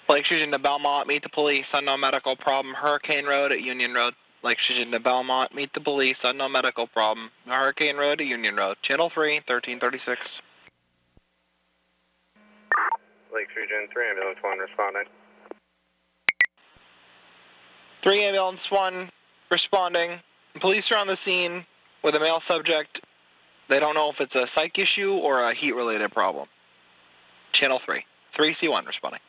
Lake Fusion to Belmont, meet the police, unknown medical problem, Hurricane Road at Union Road. Lake Fusion to Belmont, meet the police, unknown medical problem, Hurricane Road at Union Road. Channel 3, 1336. Lake Fusion, 3 ambulance 1 responding. 3 ambulance 1 responding. Police are on the scene with a male subject. They don't know if it's a psych issue or a heat-related problem. Channel 3, 3C1 responding.